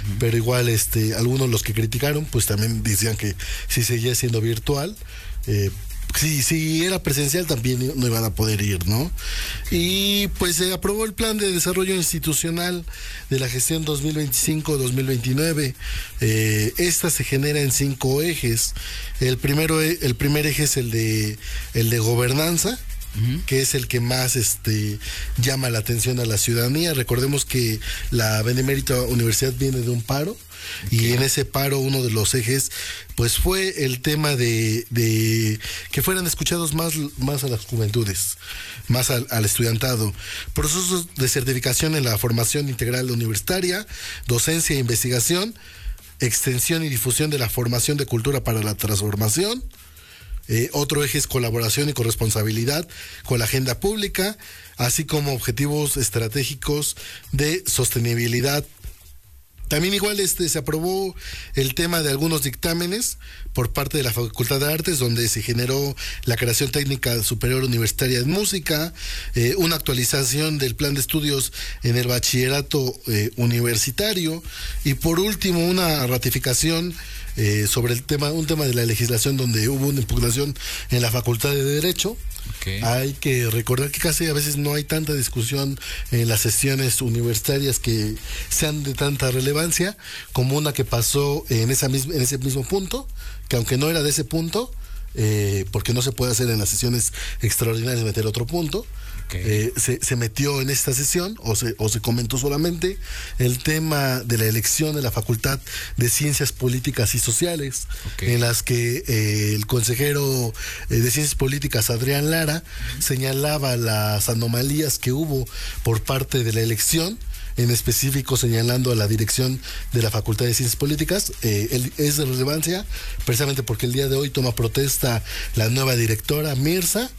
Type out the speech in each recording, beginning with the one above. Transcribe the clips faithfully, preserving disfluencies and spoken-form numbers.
Uh-huh. Pero igual este algunos los que criticaron pues también decían que si seguía siendo virtual, eh, si, si era presencial también no iban a poder ir, ¿no? Y pues se aprobó el plan de desarrollo institucional de la gestión dos mil veinticinco a dos mil veintinueve. Eh, esta se genera en cinco ejes. El primero, el primer eje es el de el de gobernanza, uh-huh, que es el que más este llama la atención a la ciudadanía. Recordemos que la Benemérita Universidad viene de un paro. Okay. Y en ese paro uno de los ejes pues fue el tema de, de que fueran escuchados más, más a las juventudes, más al, al estudiantado, procesos de certificación en la formación integral universitaria, docencia e investigación, extensión y difusión de la formación de cultura para la transformación. Eh, otro eje es colaboración y corresponsabilidad con la agenda pública, así como objetivos estratégicos de sostenibilidad. También igual este se aprobó el tema de algunos dictámenes por parte de la Facultad de Artes, donde se generó la creación técnica superior universitaria en música, eh, una actualización del plan de estudios en el bachillerato eh, universitario, y por último una ratificación eh, sobre el tema, un tema de la legislación donde hubo una impugnación en la Facultad de Derecho. Okay. Hay que recordar que casi a veces no hay tanta discusión en las sesiones universitarias que sean de tanta relevancia como una que pasó en esa misma, en ese mismo punto, que aunque no era de ese punto, eh, porque no se puede hacer en las sesiones extraordinarias meter otro punto. Okay. Eh, se, se metió en esta sesión o se, o se comentó solamente el tema de la elección de la Facultad de Ciencias Políticas y Sociales, okay, en las que eh, el consejero eh, de Ciencias Políticas, Adrián Lara, uh-huh, señalaba las anomalías que hubo por parte de la elección, en específico señalando a la dirección de la Facultad de Ciencias Políticas. Eh, el, es de relevancia precisamente porque el día de hoy toma protesta la nueva directora, Mirza,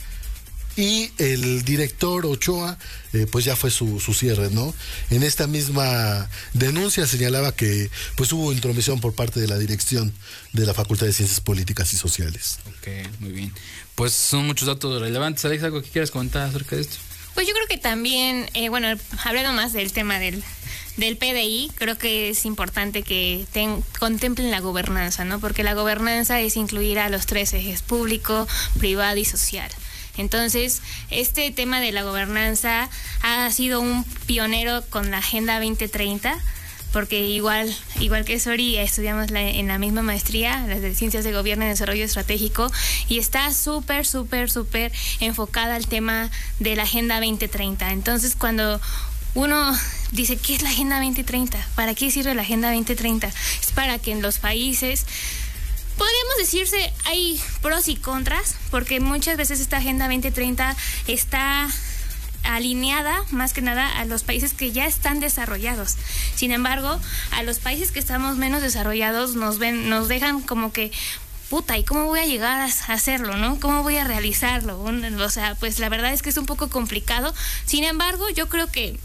y el director Ochoa, eh, pues ya fue su, su cierre, ¿no? En esta misma denuncia señalaba que pues hubo intromisión por parte de la dirección de la Facultad de Ciencias Políticas y Sociales. Ok, muy bien. Pues son muchos datos relevantes. Alex, ¿algo que quieras comentar acerca de esto? Pues yo creo que también, eh, bueno, hablando más del tema del, del P D I, creo que es importante que ten, contemplen la gobernanza, ¿no? Porque la gobernanza es incluir a los tres ejes: público, privado y social. Entonces, este tema de la gobernanza ha sido un pionero con la Agenda veinte treinta, porque igual igual que Sori estudiamos la, en la misma maestría, las de Ciencias de Gobierno y Desarrollo Estratégico, y está súper, súper, súper enfocada al tema de la Agenda veinte treinta. Entonces, cuando uno dice, ¿qué es la Agenda veinte treinta? ¿Para qué sirve la Agenda veinte treinta? Es para que en los países... Podríamos decirse, hay pros y contras, porque muchas veces esta Agenda veinte treinta está alineada más que nada a los países que ya están desarrollados. Sin embargo, a los países que estamos menos desarrollados nos ven, nos dejan como que, puta, ¿y cómo voy a llegar a hacerlo, no? ¿Cómo voy a realizarlo? O sea, pues la verdad es que es un poco complicado. Sin embargo, yo creo que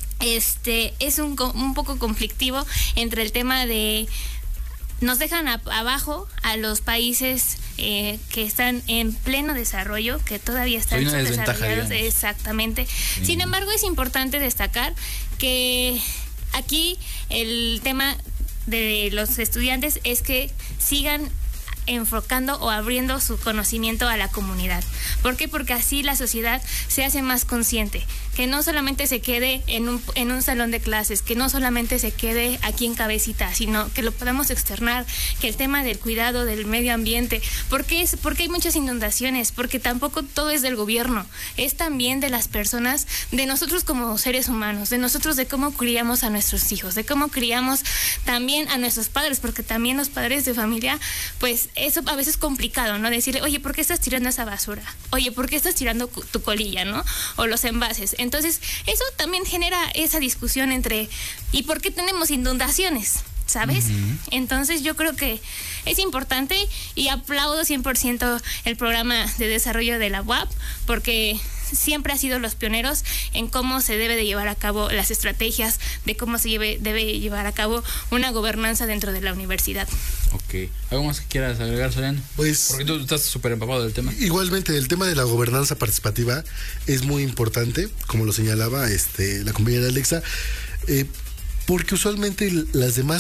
este es un, un poco conflictivo entre el tema de... Nos dejan a, abajo a los países eh, que están en pleno desarrollo, que todavía están subdesarrollados. Exactamente. Sí. Sin embargo, es importante destacar que aquí el tema de los estudiantes es que sigan enfocando o abriendo su conocimiento a la comunidad. ¿Por qué? Porque así la sociedad se hace más consciente, que no solamente se quede en un, en un salón de clases, que no solamente se quede aquí en cabecita, sino que lo podamos externar, que el tema del cuidado del medio ambiente, porque es, porque hay muchas inundaciones, porque tampoco todo es del gobierno, es también de las personas, de nosotros como seres humanos, de nosotros, de cómo criamos a nuestros hijos, de cómo criamos también a nuestros padres, porque también los padres de familia, pues eso a veces es complicado, ¿no? Decirle, oye, ¿por qué estás tirando esa basura? Oye, ¿por qué estás tirando tu colilla, no? O los envases. Entonces, eso también genera esa discusión entre, ¿y por qué tenemos inundaciones? ¿Sabes? Uh-huh. Entonces, yo creo que es importante y aplaudo cien por ciento el programa de desarrollo de la U A P, porque siempre ha sido los pioneros en cómo se debe de llevar a cabo las estrategias, de cómo se lleve, debe llevar a cabo una gobernanza dentro de la universidad. Ok. ¿Algo más que quieras agregar, Soriano? Pues... Porque tú estás súper empapado del tema. Igualmente, el tema de la gobernanza participativa es muy importante, como lo señalaba este la compañera Alexa, eh, porque usualmente las demás